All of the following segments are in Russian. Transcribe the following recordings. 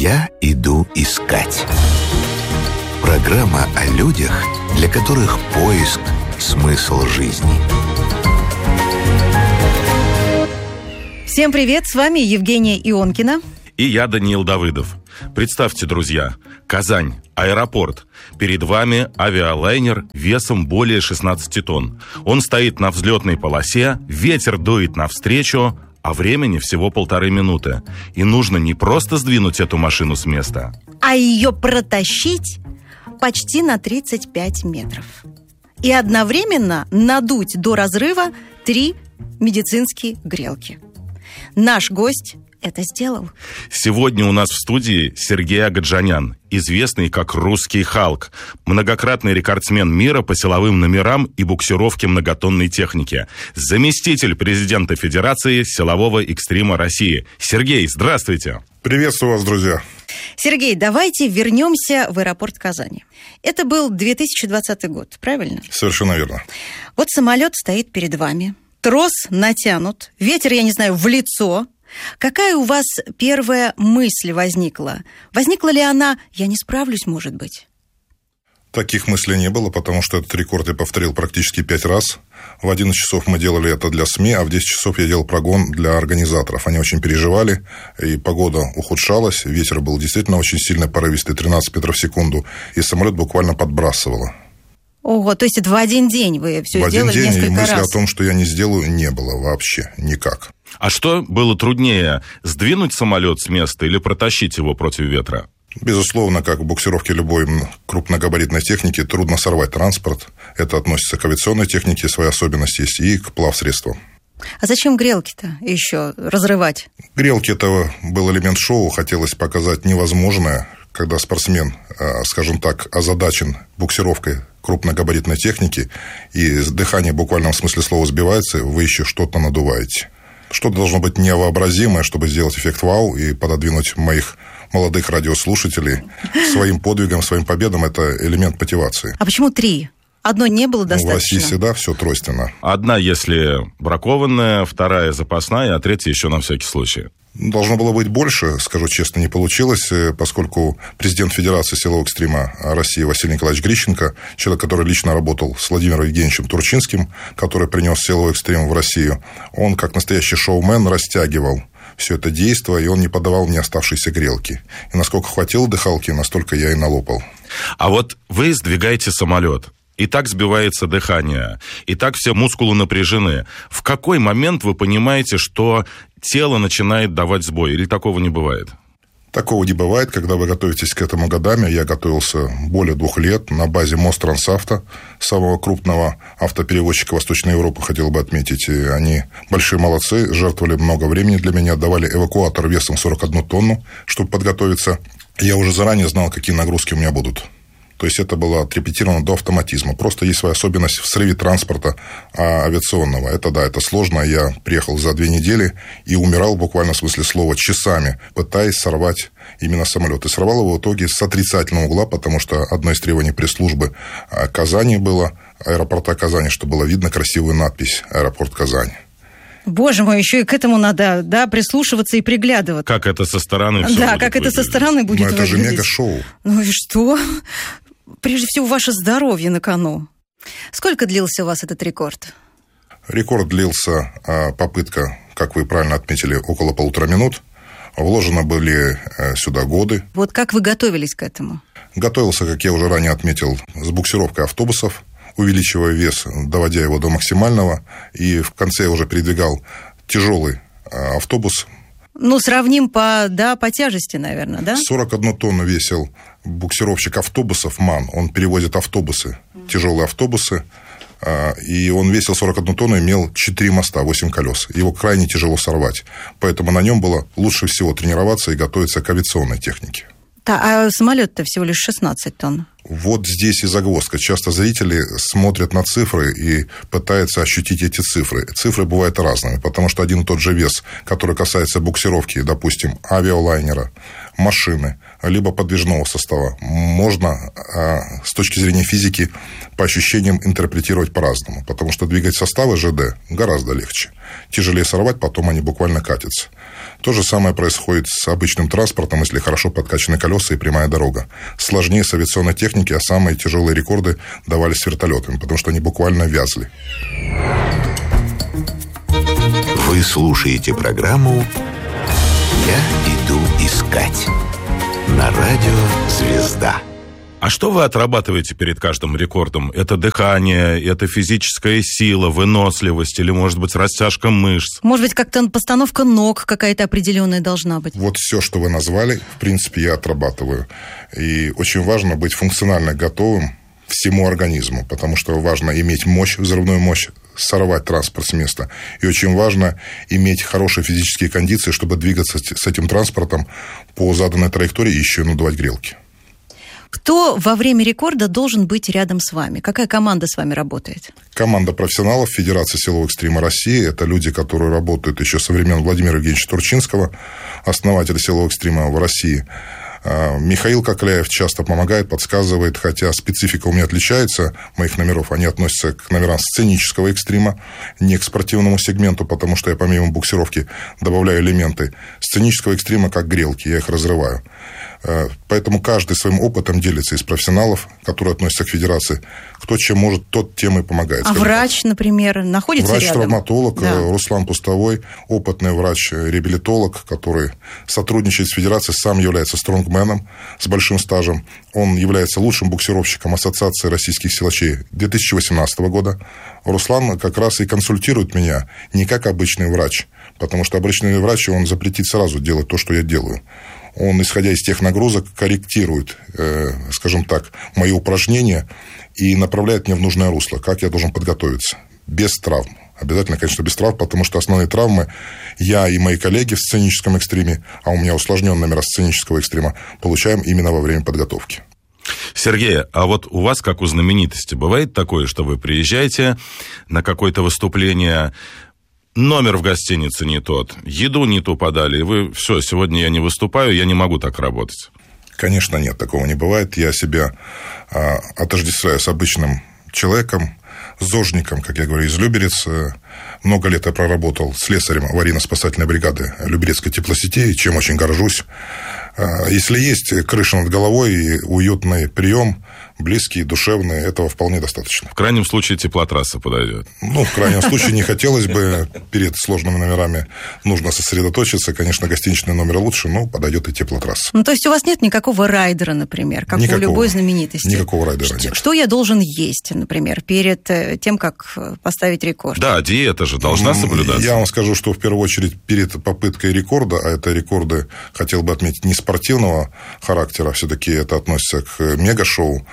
«Я иду искать». Программа о людях, для которых поиск – смысл жизни. Всем привет, с вами Евгения Ионкина. И я, Даниил Давыдов. Представьте, друзья, Казань, аэропорт. Перед вами авиалайнер весом более 16 тонн. Он стоит на взлетной полосе, ветер дует навстречу, а времени всего 1,5 минуты. И нужно не просто сдвинуть эту машину с места, а ее протащить почти на 35 метров. И одновременно надуть до разрыва 3 медицинские грелки. Наш гость это сделал. Сегодня у нас в студии Сергей Агаджанян, известный как «Русский Халк», многократный рекордсмен мира по силовым номерам и буксировке многотонной техники, заместитель президента Федерации силового экстрима России. Сергей, здравствуйте. Приветствую вас, друзья. Сергей, давайте вернемся в аэропорт Казани. Это был 2020 год, правильно? Совершенно верно. Вот самолет стоит перед вами, трос натянут, ветер, я не знаю, в лицо. Какая у вас первая мысль возникла? Возникла ли она «я не справлюсь, может быть»? Таких мыслей не было, потому что этот рекорд я повторил практически 5 раз. В 11 часов мы делали это для СМИ, а в 10 часов я делал прогон для организаторов. Они очень переживали, и погода ухудшалась, ветер был действительно очень сильный, порывистый, 13 метров в секунду, и самолет буквально подбрасывало. Ого, то есть это в один день вы все сделали несколько раз? В один день, и мысли о том, что я не сделаю, не было вообще никак. А что было труднее, сдвинуть самолет с места или протащить его против ветра? Безусловно, как в буксировке любой крупногабаритной техники, трудно сорвать транспорт. Это относится к авиационной технике, свои особенности есть, и к плавсредствам. А зачем грелки-то еще разрывать? Грелки – это был элемент шоу, хотелось показать невозможное, когда спортсмен, скажем так, озадачен буксировкой крупногабаритной техники, и дыхание в буквальном смысле слова сбивается, вы еще что-то надуваете. Что-то должно быть невообразимое, чтобы сделать эффект вау и пододвинуть моих молодых радиослушателей своим подвигом, своим победам. Это элемент мотивации. А почему 3? Одно не было достаточно? В России всегда все тройственно. Одна, если бракованная, вторая запасная, а третья еще на всякий случай. Должно было быть больше, скажу честно, не получилось, поскольку президент Федерации силового экстрима России Василий Николаевич Грищенко, человек, который лично работал с Владимиром Евгеньевичем Турчинским, который принес силовой экстрим в Россию, он, как настоящий шоумен, растягивал все это действо, и он не подавал мне оставшиеся грелки. И насколько хватило дыхалки, настолько я и налопал. А вот вы сдвигаете самолет. И так сбивается дыхание, и так все мускулы напряжены. В какой момент вы понимаете, что тело начинает давать сбой? Или такого не бывает? Такого не бывает, когда вы готовитесь к этому годами. Я готовился более 2 лет на базе Мострансавто, самого крупного автоперевозчика Восточной Европы, хотел бы отметить. Они большие молодцы, жертвовали много времени для меня, давали эвакуатор весом 41 тонну, чтобы подготовиться. Я уже заранее знал, какие нагрузки у меня будут. То есть это было отрепетировано до автоматизма. Просто есть своя особенность в срыве транспорта авиационного. Это да, это сложно. Я приехал за 2 недели и умирал буквально в смысле слова часами, пытаясь сорвать именно самолет. И сорвал его в итоге с отрицательного угла, потому что одно из требований пресс-службы Казани было, аэропорта Казани, что было видно красивую надпись «Аэропорт Казань». Боже мой, еще и к этому надо, да, прислушиваться и приглядываться. Как это со стороны все Да, будет как выглядеть. Это со стороны будет выглядеть. Это выглядеть. же мега-шоу. Ну и что? Прежде всего, ваше здоровье на кону. Сколько длился у вас этот рекорд? Рекорд длился, попытка, как вы правильно отметили, около 1,5 минут. Вложено были сюда годы. Вот как вы готовились к этому? Готовился, как я уже ранее отметил, с буксировкой автобусов, увеличивая вес, доводя его до максимального. И в конце я уже передвигал тяжелый автобус. Ну, сравним по тяжести, наверное, да? 41 тонну весил буксировщик автобусов МАН. Он перевозит автобусы, тяжелые автобусы. И он весил 41 тонну, имел 4 моста, 8 колес. Его крайне тяжело сорвать. Поэтому на нем было лучше всего тренироваться и готовиться к авиационной технике. Да, а самолет-то всего лишь 16 тонн. Вот здесь и загвоздка. Часто зрители смотрят на цифры и пытаются ощутить эти цифры. Цифры бывают разными, потому что один и тот же вес, который касается буксировки, допустим, авиалайнера, машины, либо подвижного состава можно с точки зрения физики по ощущениям интерпретировать по-разному, потому что двигать составы ЖД гораздо легче. Тяжелее сорвать, потом они буквально катятся. То же самое происходит с обычным транспортом, если хорошо подкачаны колеса и прямая дорога. Сложнее с авиационной техники, а самые тяжелые рекорды давались с вертолетами, потому что они буквально вязли. Вы слушаете программу «Я иду искать» на радио «Звезда». А что вы отрабатываете перед каждым рекордом? Это дыхание, это физическая сила, выносливость или, может быть, растяжка мышц? Может быть, как-то постановка ног какая-то определенная должна быть? Вот все, что вы назвали, в принципе, я отрабатываю. И очень важно быть функционально готовым всему организму, потому что важно иметь мощь, взрывную мощь, сорвать транспорт с места. И очень важно иметь хорошие физические кондиции, чтобы двигаться с этим транспортом по заданной траектории и еще и надувать грелки. Кто во время рекорда должен быть рядом с вами? Какая команда с вами работает? Команда профессионалов Федерации силового экстрима России. Это люди, которые работают еще со времен Владимира Евгеньевича Турчинского, основателя силового экстрима в России. Михаил Кокляев часто помогает, подсказывает, хотя специфика у меня отличается, моих номеров, они относятся к номерам сценического экстрима, не к спортивному сегменту, потому что я помимо буксировки добавляю элементы сценического экстрима, как грелки, я их разрываю. Поэтому каждый своим опытом делится из профессионалов, которые относятся к федерации. Кто чем может, тот тем и помогает. А врач, например, находится рядом? Врач-травматолог, да. Руслан Пустовой, опытный врач-реабилитолог, который сотрудничает с федерацией, сам является стронгменом с большим стажем. Он является лучшим буксировщиком Ассоциации российских силачей 2018 года. Руслан как раз и консультирует меня не как обычный врач, потому что обычный врач, он запретит сразу делать то, что я делаю. Он, исходя из тех нагрузок, корректирует, скажем так, мои упражнения и направляет меня в нужное русло, как я должен подготовиться, без травм. Обязательно, конечно, без травм, потому что основные травмы я и мои коллеги в сценическом экстриме, а у меня усложненный номер сценического экстрима, получаем именно во время подготовки. Сергей, а вот у вас, как у знаменитости, бывает такое, что вы приезжаете на какое-то выступление, номер в гостинице не тот, еду не ту подали, и вы, все, сегодня я не выступаю, я не могу так работать? Конечно, нет, такого не бывает. Я себя отождествляю с обычным человеком, зожником, как я говорю, из Люберец. Много лет я проработал слесарем аварийно-спасательной бригады Люберецкой теплосетей, чем очень горжусь. Если есть крыша над головой и уютный прием, близкий, душевный, этого вполне достаточно. В крайнем случае теплотрасса подойдет. В крайнем случае не хотелось бы. Перед сложными номерами нужно сосредоточиться. Конечно, гостиничный номер лучше, но подойдет и теплотрасса. То есть у вас нет никакого райдера, например, как у любой знаменитости? Никакого райдера нет. Что я должен есть, например, перед тем, как поставить рекорд? Да, диета же должна соблюдаться. Я вам скажу, что в первую очередь перед попыткой рекорда, а это рекорды, хотел бы отметить, не спортивного характера, все-таки это относится к мега-шоу,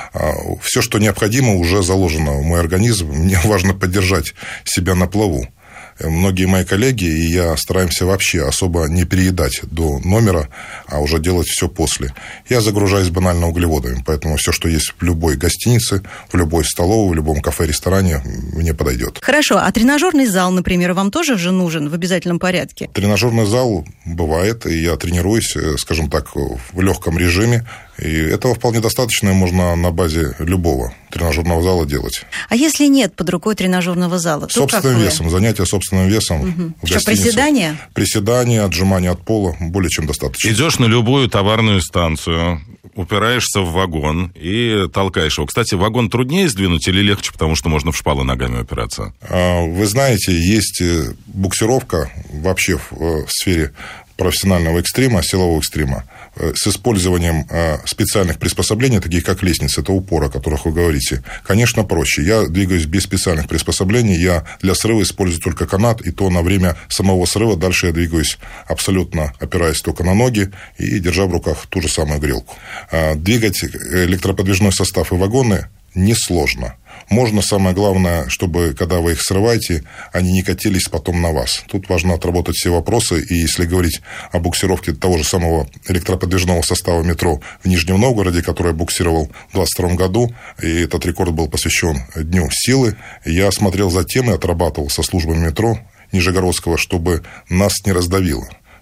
все, что необходимо, уже заложено в мой организм. Мне важно поддержать себя на плаву. Многие мои коллеги и я стараемся вообще особо не переедать до номера, а уже делать все после. Я загружаюсь банально углеводами, поэтому все, что есть в любой гостинице, в любой столовой, в любом кафе-ресторане, мне подойдет. Хорошо, а тренажерный зал, например, вам тоже же нужен в обязательном порядке? Тренажерный зал бывает, и я тренируюсь, скажем так, в легком режиме. И этого вполне достаточно, можно на базе любого тренажерного зала делать. А если нет под рукой тренажерного зала? Собственным весом, занятия собственным весом. Что, приседания? Приседания, отжимания от пола, более чем достаточно. Идешь на любую товарную станцию, упираешься в вагон и толкаешь его. Кстати, вагон труднее сдвинуть или легче, потому что можно в шпалы ногами опираться? Вы знаете, есть буксировка вообще в сфере профессионального экстрима, силового экстрима, с использованием специальных приспособлений, таких как лестница, это упор, о которых вы говорите, конечно, проще. Я двигаюсь без специальных приспособлений, я для срыва использую только канат, и то на время самого срыва дальше я двигаюсь абсолютно опираясь только на ноги и держа в руках ту же самую грелку. Двигать электроподвижной состав и вагоны несложно. Можно, самое главное, чтобы, когда вы их срываете, они не катились потом на вас. Тут важно отработать все вопросы, и если говорить о буксировке того же самого электроподвижного состава метро в Нижнем Новгороде, который я буксировал в 2022 году, и этот рекорд был посвящен Дню силы, я смотрел за тем и отрабатывал со службами метро Нижегородского, чтобы нас не раздавило.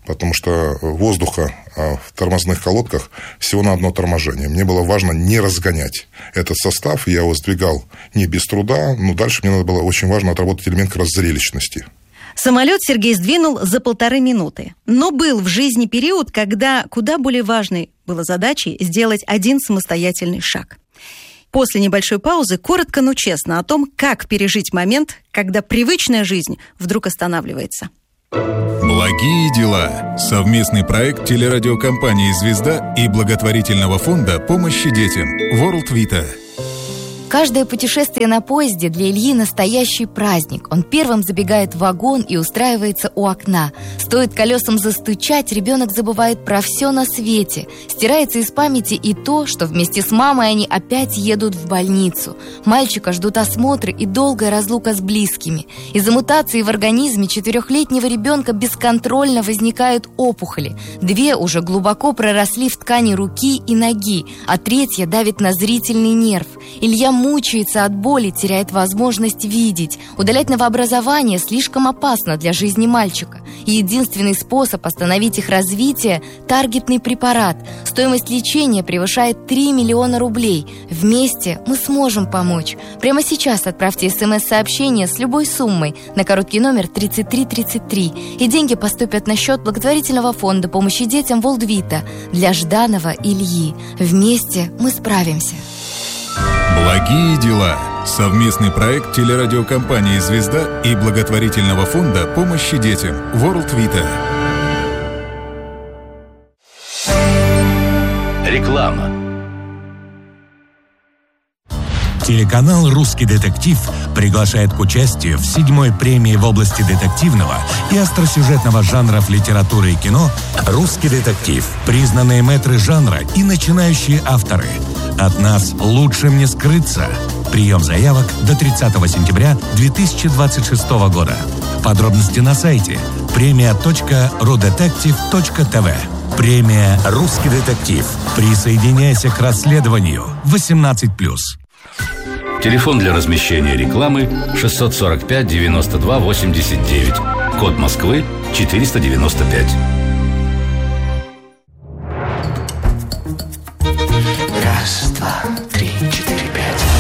потому что воздуха в тормозных колодках всего на одно торможение. Мне было важно не разгонять этот состав, я его сдвигал не без труда, но дальше мне надо было очень важно отработать элемент как раз зрелищности. Самолет Сергей сдвинул за 1,5 минуты. Но был в жизни период, когда куда более важной была задачей сделать один самостоятельный шаг. После небольшой паузы коротко, но честно о том, как пережить момент, когда привычная жизнь вдруг останавливается. Благие дела. Совместный проект телерадиокомпании «Звезда» и благотворительного фонда помощи детям World Vita. Каждое путешествие на поезде для Ильи настоящий праздник. Он первым забегает в вагон и устраивается у окна. Стоит колесам застучать, ребенок забывает про все на свете. Стирается из памяти и то, что вместе с мамой они опять едут в больницу. Мальчика ждут осмотры и долгая разлука с близкими. Из-за мутации в организме 4-летнего ребенка бесконтрольно возникают опухоли. 2 уже глубоко проросли в ткани руки и ноги, а 3 давит на зрительный нерв. Илья мучается от боли, теряет возможность видеть. Удалять новообразование слишком опасно для жизни мальчика. И единственный способ остановить их развитие – таргетный препарат. Стоимость лечения превышает 3 миллиона рублей. Вместе мы сможем помочь. Прямо сейчас отправьте СМС-сообщение с любой суммой на короткий номер 3333. И деньги поступят на счет благотворительного фонда помощи детям World Vita для Жданова Ильи. Вместе мы справимся. Благие дела. Совместный проект телерадиокомпании «Звезда» и благотворительного фонда помощи детям World Vita. Реклама. Телеканал «Русский детектив» приглашает к участию в 7-й премии в области детективного и остросюжетного жанров литературы и кино «Русский детектив». Признанные мэтры жанра и начинающие авторы. От нас лучшим не скрыться. Прием заявок до 30 сентября 2026 года. Подробности на сайте premia.rudetective.tv. Премия «Русский детектив». Присоединяйся к расследованию. 18+. Телефон для размещения рекламы 645 92 89. Код Москвы 495. Раз, два, три, 4, 5.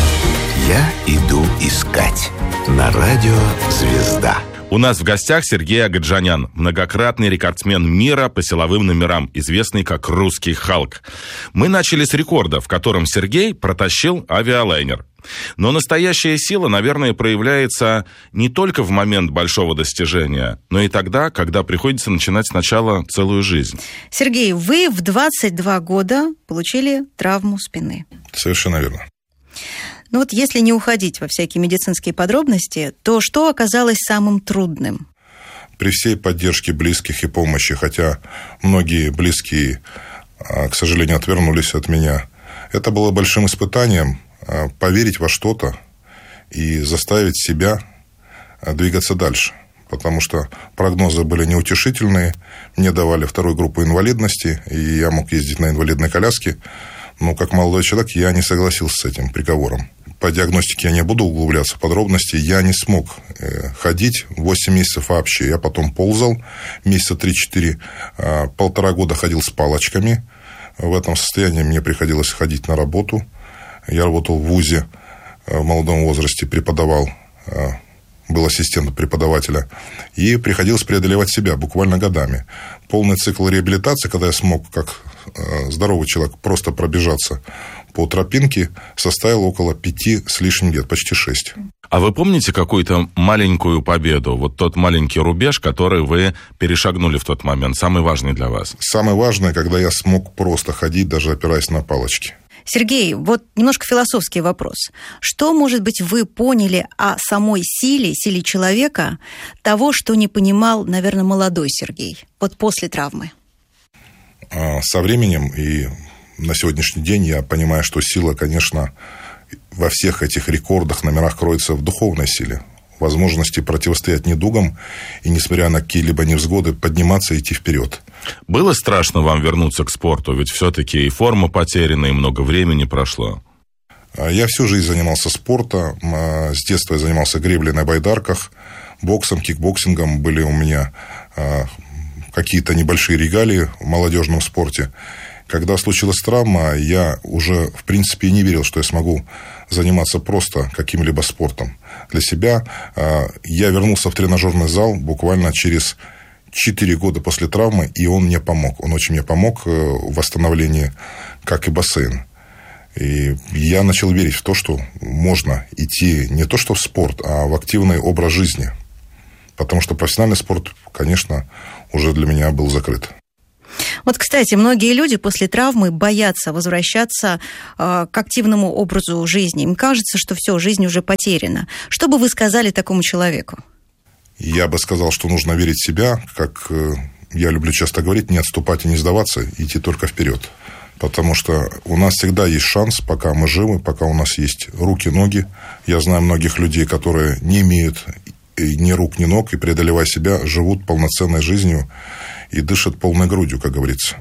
Я иду искать. На радио «Звезда». У нас в гостях Сергей Агаджанян, многократный рекордсмен мира по силовым номерам, известный как «Русский Халк». Мы начали с рекорда, в котором Сергей протащил авиалайнер. Но настоящая сила, наверное, проявляется не только в момент большого достижения, но и тогда, когда приходится начинать сначала целую жизнь. Сергей, вы в 22 года получили травму спины. Совершенно верно. Ну вот если не уходить во всякие медицинские подробности, то что оказалось самым трудным? При всей поддержке близких и помощи, хотя многие близкие, к сожалению, отвернулись от меня, это было большим испытанием поверить во что-то и заставить себя двигаться дальше. Потому что прогнозы были неутешительные, мне давали 2-ю группу инвалидности, и я мог ездить на инвалидной коляске. Но как молодой человек я не согласился с этим приговором. По диагностике я не буду углубляться в подробности. Я не смог ходить 8 месяцев вообще. Я потом ползал месяца 3-4. 1,5 года ходил с палочками. В этом состоянии мне приходилось ходить на работу. Я работал в вузе в молодом возрасте, преподавал, был ассистентом преподавателя. И приходилось преодолевать себя буквально годами. Полный цикл реабилитации, когда я смог, как здоровый человек, просто пробежаться по тропинке, составил около 5 с лишним лет, почти 6. А вы помните какую-то маленькую победу? Вот тот маленький рубеж, который вы перешагнули в тот момент, самый важный для вас? Самое важное, когда я смог просто ходить, даже опираясь на палочки. Сергей, вот немножко философский вопрос. Что, может быть, вы поняли о самой силе человека, того, что не понимал, наверное, молодой Сергей, вот после травмы? Со временем и на сегодняшний день я понимаю, что сила, конечно, во всех этих рекордах, номерах кроется в духовной силе. Возможности противостоять недугам и, несмотря на какие-либо невзгоды, подниматься и идти вперед. Было страшно вам вернуться к спорту? Ведь все-таки и форма потеряна, и много времени прошло. Я всю жизнь занимался спортом. С детства я занимался греблей на байдарках, боксом, кикбоксингом. Были у меня какие-то небольшие регалии в молодежном спорте. Когда случилась травма, я уже, в принципе, не верил, что я смогу заниматься просто каким-либо спортом. Для себя я вернулся в тренажерный зал буквально через 4 года после травмы, и он мне помог. Он очень мне помог в восстановлении, как и бассейн. И я начал верить в то, что можно идти не то что в спорт, а в активный образ жизни. Потому что профессиональный спорт, конечно, уже для меня был закрыт. Вот, кстати, многие люди после травмы боятся возвращаться к активному образу жизни. Им кажется, что все, жизнь уже потеряна. Что бы вы сказали такому человеку? Я бы сказал, что нужно верить в себя, как я люблю часто говорить, не отступать и не сдаваться, идти только вперед. Потому что у нас всегда есть шанс, пока мы живы, пока у нас есть руки, ноги. Я знаю многих людей, которые не имеют ни рук, ни ног, и, преодолевая себя, живут полноценной жизнью и дышат полной грудью, как говорится.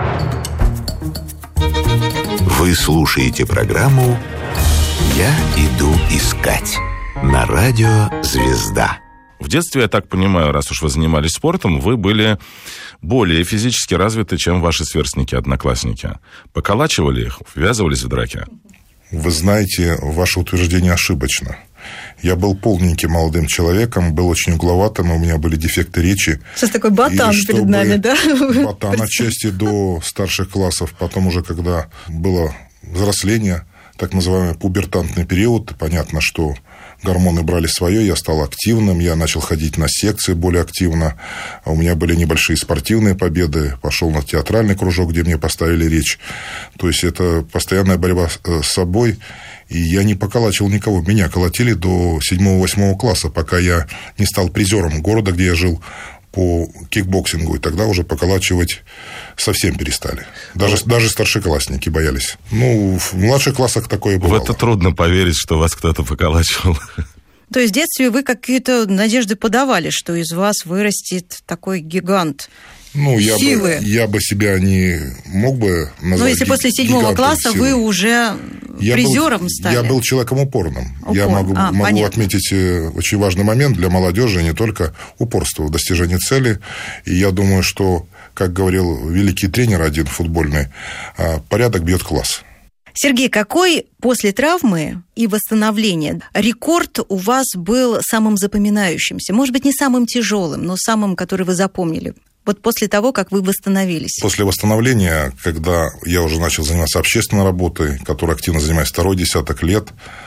Вы слушаете программу «Я иду искать» на радио «Звезда». В детстве, я так понимаю, раз уж вы занимались спортом, вы были более физически развиты, чем ваши сверстники-одноклассники. Поколачивали их, ввязывались в драки? Вы знаете, ваше утверждение ошибочно. Я был полненьким молодым человеком, был очень угловатым, у меня были дефекты речи. Сейчас такой ботан перед нами, да? Ботан отчасти до старших классов. Потом уже, когда было взросление, так называемый пубертантный период, понятно, что гормоны брали свое, я стал активным, я начал ходить на секции более активно, у меня были небольшие спортивные победы, пошел на театральный кружок, где мне поставили речь. То есть это постоянная борьба с собой, и я не поколачивал никого. Меня колотили до 7-8 класса, пока я не стал призером города, где я жил, по кикбоксингу, и тогда уже поколачивать совсем перестали. Даже старшеклассники боялись. В младших классах такое бывало. В это трудно поверить, что вас кто-то поколачивал. То есть в детстве вы какие-то надежды подавали, что из вас вырастет такой гигант силы? Я бы себя не мог бы назвать. Но если после 7 класса силы, вы уже призером стали? Я был человеком упорным. Я могу отметить очень важный момент для молодежи, не только упорство в достижении цели. И я думаю, что, как говорил великий тренер один футбольный, порядок бьет класс. Сергей, какой после травмы и восстановления рекорд у вас был самым запоминающимся? Может быть, не самым тяжелым, но самым, который вы запомнили? Вот после того, как вы восстановились. После восстановления, когда я уже начал заниматься общественной работой, которой активно занимаюсь 2-й десяток лет,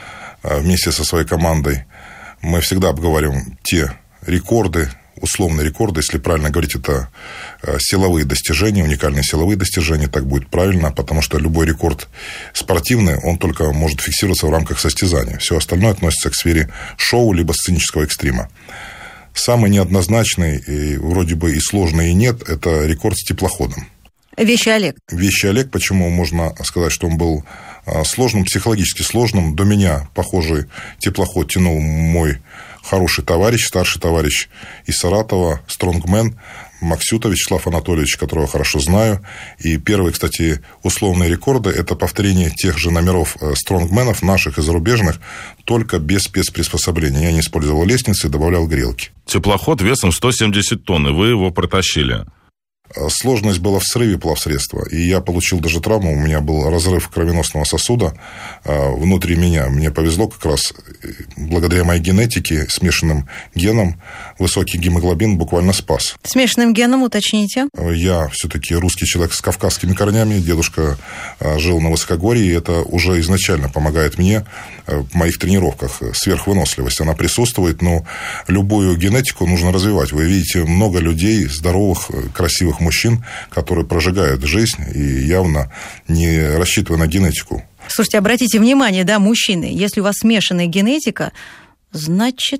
вместе со своей командой, мы всегда обговариваем те рекорды, условные рекорды, если правильно говорить, это силовые достижения, уникальные силовые достижения, так будет правильно, потому что любой рекорд спортивный, он только может фиксироваться в рамках состязания. Все остальное относится к сфере шоу либо сценического экстрима. Самый неоднозначный, и вроде бы и сложный, и нет, это рекорд с теплоходом. Вещи Олег. Вещи Олег, почему можно сказать, что он был сложным, психологически сложным. До меня похожий теплоход тянул мой хороший товарищ, старший товарищ из Саратова, стронгмен Максютов Вячеслав Анатольевич, которого хорошо знаю. И первые, кстати, условные рекорды – это повторение тех же номеров стронгменов, наших и зарубежных, только без спецприспособлений. Я не использовал лестницы, добавлял грелки. Теплоход весом 170 тонн, и вы его протащили. Сложность была в срыве плавсредства, и я получил даже травму, у меня был разрыв кровеносного сосуда внутри меня. Мне повезло как раз, благодаря моей генетике, смешанным генам, высокий гемоглобин буквально спас. Смешанным геном, уточните? Я все-таки русский человек с кавказскими корнями, дедушка жил на высокогорье, и это уже изначально помогает мне в моих тренировках. Сверхвыносливость, она присутствует, но любую генетику нужно развивать. Вы видите много людей, здоровых, красивых мужчин, которые прожигают жизнь и явно не рассчитывая на генетику. Слушайте, обратите внимание, мужчины, если у вас смешанная генетика, значит,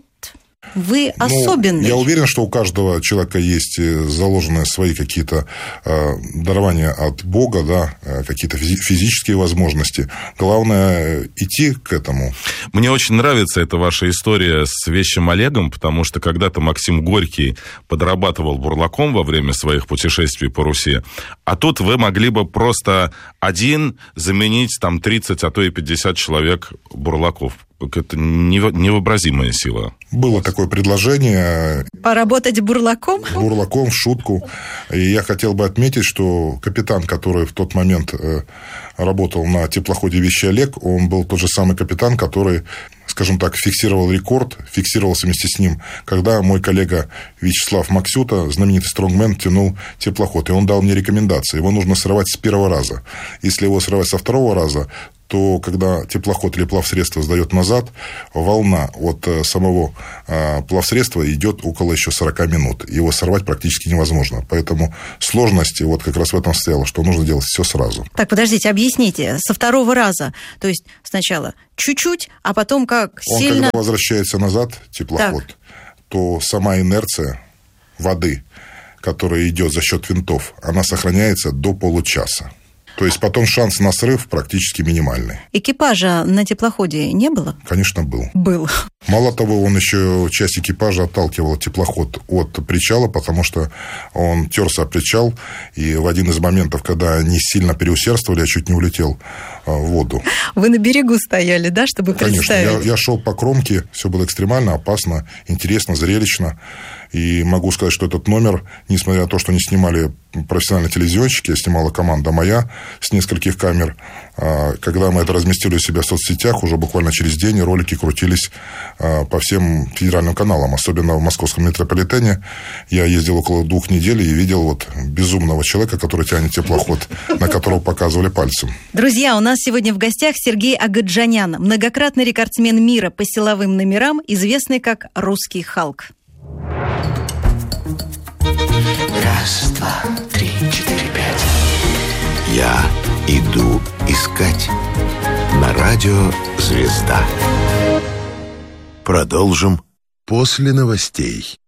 вы особенный. Я уверен, что у каждого человека есть заложенные свои какие-то дарования от Бога, какие-то физические возможности. Главное идти к этому. Мне очень нравится эта ваша история с вещим Олегом, потому что когда-то Максим Горький подрабатывал бурлаком во время своих путешествий по Руси, а тут вы могли бы просто один заменить 30, а то и 50 человек бурлаков. это невообразимая сила. Было такое предложение. Поработать бурлаком? Бурлаком, в шутку. И я хотел бы отметить, что капитан, который в тот момент работал на теплоходе «Вещий Олег», он был тот же самый капитан, который, скажем так, фиксировал рекорд, фиксировался вместе с ним, когда мой коллега Вячеслав Максюта, знаменитый стронгмен, тянул теплоход. И он дал мне рекомендации. Его нужно срывать с первого раза. Если его срывать со второго раза, то когда теплоход или плавсредство сдает назад, волна от самого плавсредства идет около еще 40 минут. Его сорвать практически невозможно. Поэтому сложность вот как раз в этом стояла, что нужно делать все сразу. Так, подождите, объясните. Со второго раза, то есть сначала чуть-чуть, а потом как сильно... Он, когда возвращается назад, теплоход, то сама инерция воды, которая идет за счет винтов, она сохраняется до получаса. То есть потом шанс на срыв практически минимальный. Экипажа на теплоходе не было? Конечно, был. Был. Мало того, он еще часть экипажа отталкивал теплоход от причала, потому что он терся о причал, и в один из моментов, когда они сильно переусердствовали, я чуть не улетел в воду. Вы на берегу стояли, да, чтобы представить? Конечно, я шел по кромке, все было экстремально, опасно, интересно, зрелищно. И могу сказать, что этот номер, несмотря на то, что не снимали профессиональные телевизионщики, снимала команда моя с нескольких камер. Когда мы это разместили у себя в соцсетях, уже буквально через день ролики крутились по всем федеральным каналам, особенно в московском метрополитене. Я ездил около 2 недель и видел вот безумного человека, который тянет теплоход, на которого показывали пальцем. Друзья, у нас сегодня в гостях Сергей Агаджанян, многократный рекордсмен мира по силовым номерам, известный как «Русский Халк». 1, 2, 3, 4, 5. Я иду искать. На радио «Звезда». Продолжим после новостей.